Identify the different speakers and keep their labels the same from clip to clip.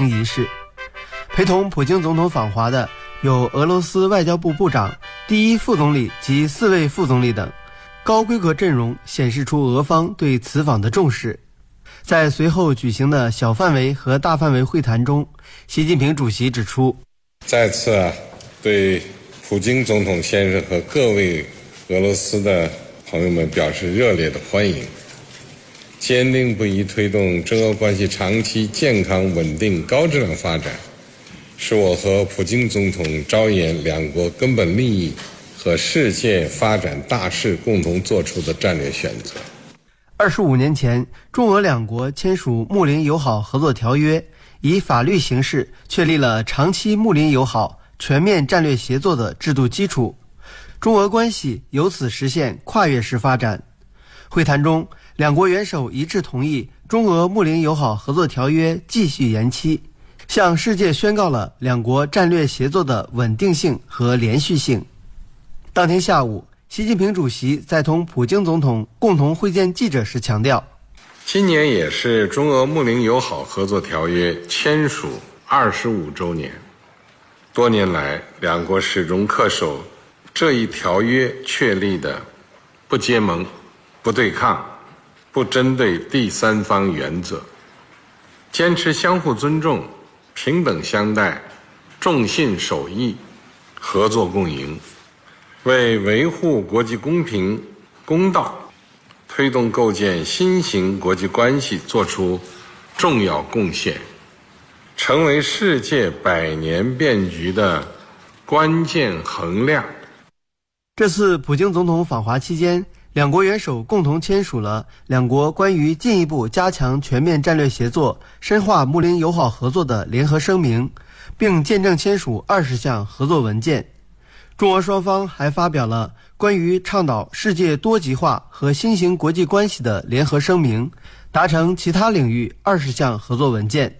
Speaker 1: 行仪式。陪同普京总统访华的有俄罗斯外交部部长、第一副总理及4位副总理等，高规格阵容显示出俄方对此访的重视。在随后举行的小范围和大范围会谈中，习近平主席指出，
Speaker 2: 再次对普京总统先生和各位俄罗斯的朋友们表示热烈的欢迎，坚定不移推动中俄关系长期健康稳定高质量发展，是我和普京总统着眼两国根本利益和世界发展大势共同做出的战略选择。
Speaker 1: 25年前，中俄两国签署睦邻友好合作条约，以法律形式确立了长期睦邻友好、全面战略协作的制度基础，中俄关系由此实现跨越式发展。会谈中，两国元首一致同意中俄睦邻友好合作条约继续延期，向世界宣告了两国战略协作的稳定性和连续性。当天下午，习近平主席在同普京总统共同会见记者时强调，
Speaker 2: 今年也是中俄睦邻友好合作条约签署25周年。多年来，两国始终恪守这一条约确立的不结盟、不对抗、不针对第三方原则，坚持相互尊重、平等相待、重信守义、合作共赢，为维护国际公平公道、推动构建新型国际关系做出重要贡献，成为世界百年变局的关键衡量。
Speaker 1: 这次普京总统访华期间，两国元首共同签署了两国关于进一步加强全面战略协作、深化睦邻友好合作的联合声明，并见证签署20项合作文件。中俄双方还发表了关于倡导世界多极化和新型国际关系的联合声明，达成其他领域20项合作文件。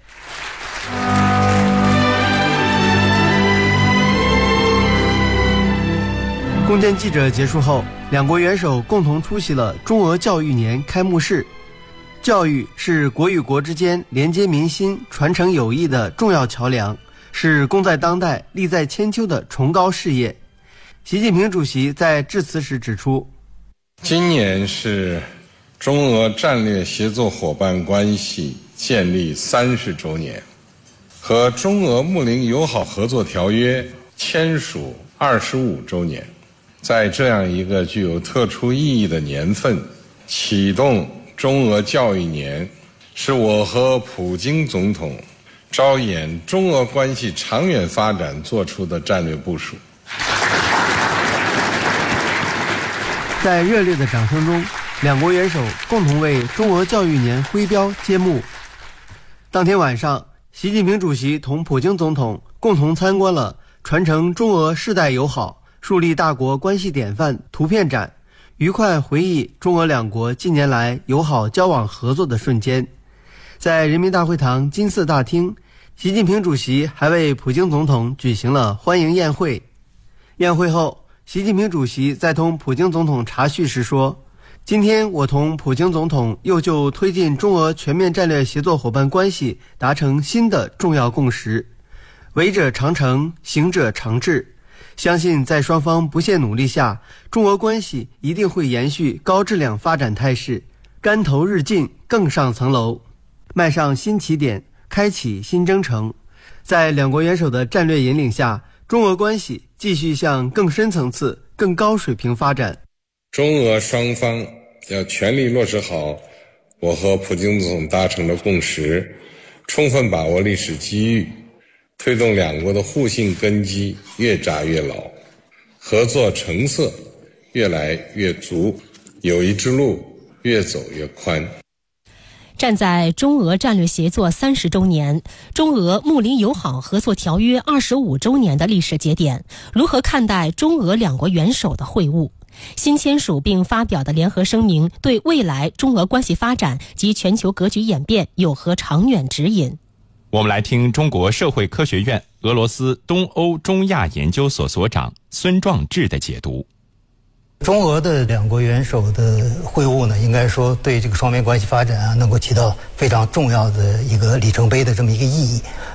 Speaker 1: 共见记者结束后，两国元首共同出席了中俄教育年开幕式。教育是国与国之间连接民心、传承友谊的重要桥梁，是功在当代、利在千秋的崇高事业。习近平主席在致辞时指出，
Speaker 2: 今年是中俄战略协作伙伴关系建立30周年，和中俄睦邻友好合作条约签署25周年。在这样一个具有特殊意义的年份，启动中俄教育年，是我和普京总统着眼中俄关系长远发展做出的战略部署。
Speaker 1: 在热烈的掌声中，两国元首共同为中俄教育年徽标揭幕。当天晚上，习近平主席同普京总统共同参观了传承中俄世代友好、树立大国关系典范图片展，愉快回忆中俄两国近年来友好交往合作的瞬间。在人民大会堂金色大厅，习近平主席还为普京总统举行了欢迎宴会。宴会后，习近平主席在同普京总统茶叙时说，今天我同普京总统又就推进中俄全面战略协作伙伴关系达成新的重要共识，为者常成，行者常至。相信在双方不懈努力下，中俄关系一定会延续高质量发展态势，竿头日进，更上层楼，迈上新起点，开启新征程。在两国元首的战略引领下，中俄关系继续向更深层次、更高水平发展。
Speaker 2: 中俄双方要全力落实好我和普京总统达成的共识，充分把握历史机遇，推动两国的互信根基越扎越牢，合作成色越来越足，友谊之路越走越宽。
Speaker 3: 站在中俄战略协作30周年、中俄睦邻友好合作条约25周年的历史节点，如何看待中俄两国元首的会晤？新签署并发表的联合声明对未来中俄关系发展及全球格局演变有何长远指引？
Speaker 4: 我们来听中国社会科学院俄罗斯东欧中亚研究所所长孙壮志的解读。
Speaker 5: 中俄的两国元首的会晤呢，应该说对这个双边关系发展能够起到非常重要的一个里程碑的这么一个意义。